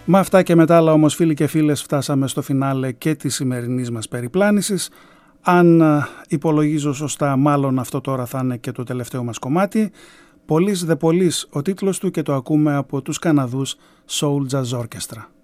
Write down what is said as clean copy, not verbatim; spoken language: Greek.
Με αυτά και μετά άλλα όμως, φίλοι και φίλες, φτάσαμε στο φινάλε και της σημερινής μας περιπλάνησης. Αν υπολογίζω σωστά, μάλλον αυτό τώρα θα είναι και το τελευταίο μας κομμάτι. Πολύς δε πολύς ο τίτλος του και το ακούμε από τους Καναδούς Soul Jazz Orchestra.